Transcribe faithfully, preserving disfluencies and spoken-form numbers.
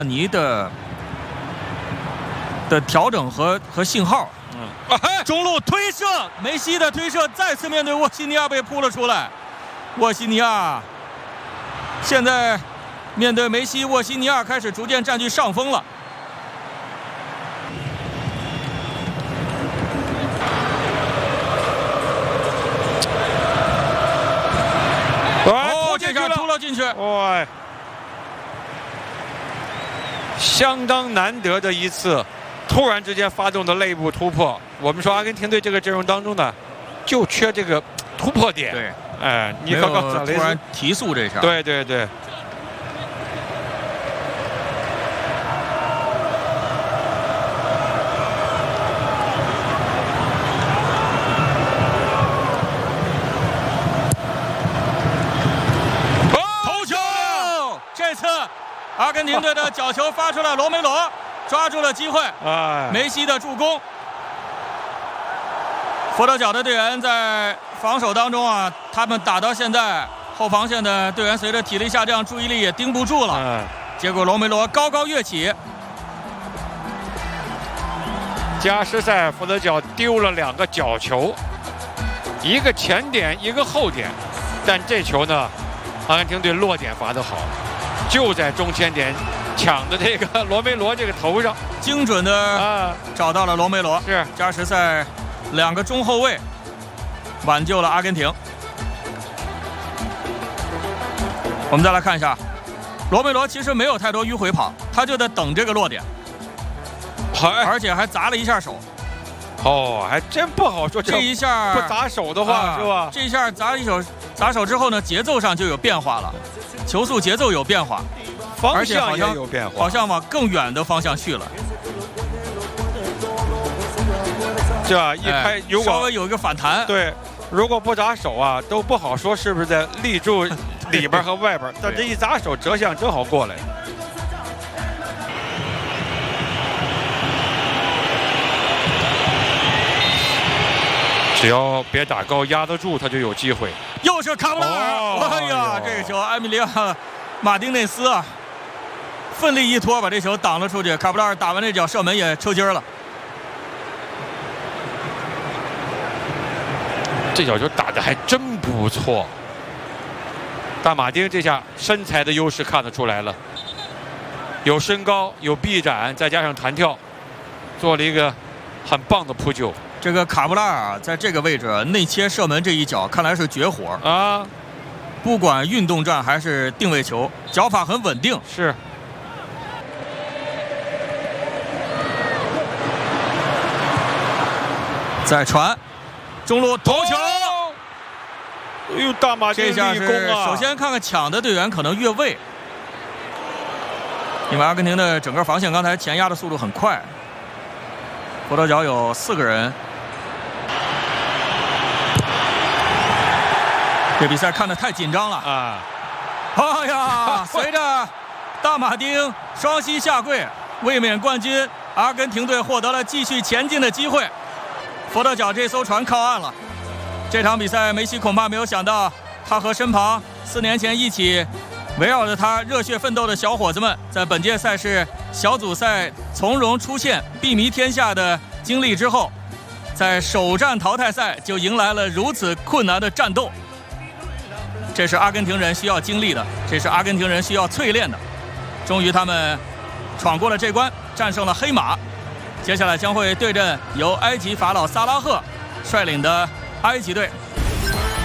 尼的的调整和和信号。嗯，中路推射，梅西的推射再次面对沃西尼亚被扑了出来。沃西尼亚现在面对梅西，沃西尼亚开始逐渐占据上风了。哦，这下突了进去。 哇！相当难得的一次突然之间发动的内部突破。我们说阿根廷队这个阵容当中呢，就缺这个突破点。 对， 哎，尼克冈萨雷斯突然提速这下。 对对对。 头球！这次阿根廷队的角球发出来，罗梅罗抓住了机会。 哎， 梅西的助攻。佛得角的队员在防守当中啊，他们打到现在，后防线的队员随着体力下降，注意力也盯不住了。 嗯， 结果罗梅罗高高跃起。 加时赛佛得角丢了两个角球，一个前点，一个后点，但这球呢，阿根廷队落点罚得好，就在中前点抢的这个罗梅罗这个头上， 精准的啊找到了罗梅罗。 是加时赛两个中后卫挽救了阿根廷。我们再来看一下，罗梅罗其实没有太多迂回跑，他就在等这个落点，而且还砸了一下手。 哦，还真不好说。 这一下不砸手的话、啊、是吧？ 这一下砸一手，砸手之后呢，节奏上就有变化了，球速节奏有变化， 方向也有变化， 好像往更远的方向去了。 这吧？一开、哎、如果稍微有一个反弹， 对，如果不砸手啊，都不好说是不是在立柱里边和外边，但这一砸手折向正好过来。只要别打高压得住，他就有机会。 又是卡布拉尔！ 哦、 哎呀，这个球埃米利亚·马丁内斯啊，奋力一拖把这球挡了出去。卡布拉尔打完这脚射门也抽筋了。 这脚球打得还真不错。大马丁这下身材的优势看得出来了，有身高，有臂展，再加上弹跳，做了一个很棒的扑救。 这个卡布拉尔在这个位置内切射门这一脚，看来是绝活啊！ 不管运动战还是定位球，脚法很稳定。 是。 再传，中路头球！ 哎呦，大马丁立功啊！ 这下是首先看看抢的队员可能越位，因为阿根廷的整个防线刚才前压的速度很快。佛得角有四个人。这比赛看得太紧张了啊！ 哎呀，随着大马丁双膝下跪，卫冕冠军阿根廷队获得了继续前进的机会。佛得角这艘船靠岸了。这场比赛，梅西恐怕没有想到，他和身旁四年前一起围绕着他热血奋斗的小伙子们，在本届赛事小组赛从容出线、避靡天下的经历之后，在首战淘汰赛就迎来了如此困难的战斗。这是阿根廷人需要经历的，这是阿根廷人需要淬炼的。终于他们闯过了这关，战胜了黑马。接下来将会对阵由埃及法老萨拉赫率领的埃及队。